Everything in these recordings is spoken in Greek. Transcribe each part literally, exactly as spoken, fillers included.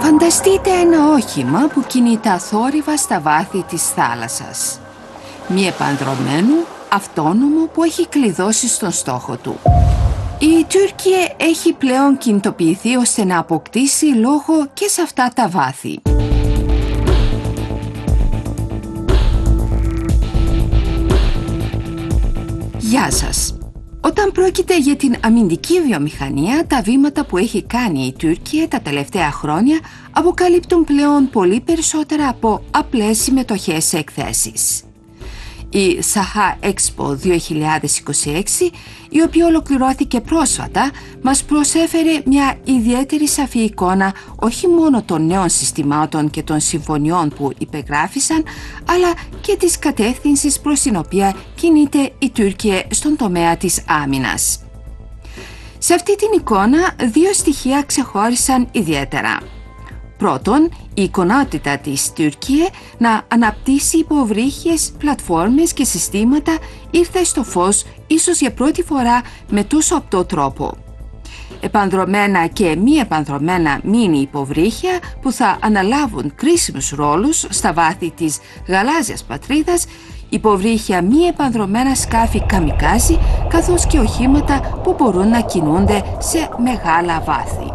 Φανταστείτε ένα όχημα που κινείται αθόρυβα στα βάθη της θάλασσας. Μη επανδρωμένο, αυτόνομο που έχει κλειδώσει στον στόχο του. Η Τουρκία έχει πλέον κινητοποιηθεί ώστε να αποκτήσει λόγο και σε αυτά τα βάθη. Γεια σας! Όταν πρόκειται για την αμυντική βιομηχανία, τα βήματα που έχει κάνει η Τουρκία τα τελευταία χρόνια αποκαλύπτουν πλέον πολύ περισσότερα από απλές συμμετοχές σε εκθέσεις. Η Saha Expo δύο χιλιάδες είκοσι έξι, η οποία ολοκληρώθηκε πρόσφατα, μας προσέφερε μια ιδιαίτερη σαφή εικόνα όχι μόνο των νέων συστημάτων και των συμφωνιών που υπεγράφησαν, αλλά και της κατεύθυνσης προς την οποία κινείται η Τουρκία στον τομέα της άμυνας. Σε αυτή την εικόνα, δύο στοιχεία ξεχώρισαν ιδιαίτερα. Πρώτον, η ικανότητα της Τουρκία να αναπτύσσει υποβρύχιες, πλατφόρμες και συστήματα ήρθε στο φως ίσως για πρώτη φορά με τόσο απτό τρόπο. Επανδρωμένα και μη επανδρωμένα μίνι υποβρύχια που θα αναλάβουν κρίσιμους ρόλους στα βάθη της γαλάζιας πατρίδας, υποβρύχια μη επανδρωμένα σκάφη καμικάζι, καθώς και οχήματα που μπορούν να κινούνται σε μεγάλα βάθη.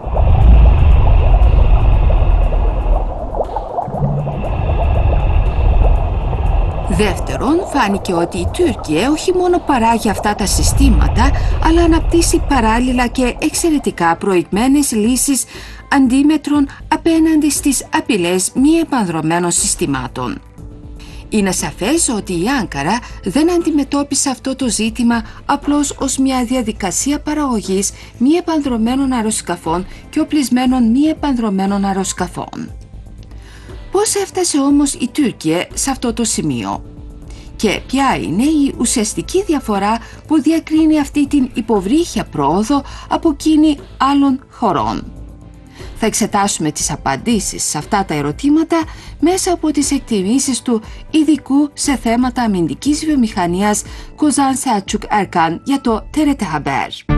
Δεύτερον, φάνηκε ότι η Τουρκία όχι μόνο παράγει αυτά τα συστήματα, αλλά αναπτύσσει παράλληλα και εξαιρετικά προηγμένες λύσεις αντίμετρων απέναντι στις απειλές μη επανδρωμένων συστημάτων. Είναι σαφές ότι η Άνκαρα δεν αντιμετώπισε αυτό το ζήτημα απλώς ως μια διαδικασία παραγωγής μη επανδρωμένων αεροσκαφών και οπλισμένων μη επανδρωμένων αεροσκαφών. Πώς έφτασε όμως η Τουρκία σε αυτό το σημείο? Και ποια είναι η ουσιαστική διαφορά που διακρίνει αυτή την υποβρύχια πρόοδο από εκείνη άλλων χωρών? Θα εξετάσουμε τις απαντήσεις σε αυτά τα ερωτήματα μέσα από τις εκτιμήσεις του ειδικού σε θέματα αμυντικής βιομηχανίας Kozan Selçuk Erkan για το T R T Haber.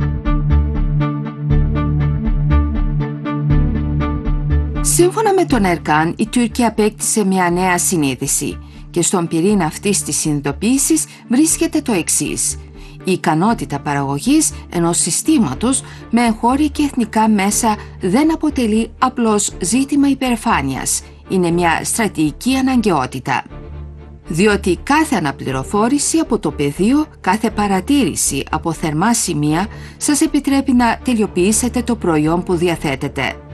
Σύμφωνα με τον Ερκάν, η Τουρκία απέκτησε μια νέα συνείδηση και στον πυρήνα αυτής της συνειδητοποίησης βρίσκεται το εξής: η ικανότητα παραγωγής ενός συστήματος με εγχώρια και εθνικά μέσα δεν αποτελεί απλώς ζήτημα υπερηφάνειας, είναι μια στρατηγική αναγκαιότητα. Διότι κάθε αναπληροφόρηση από το πεδίο, κάθε παρατήρηση από θερμά σημεία σας επιτρέπει να τελειοποιήσετε το προϊόν που διαθέτετε.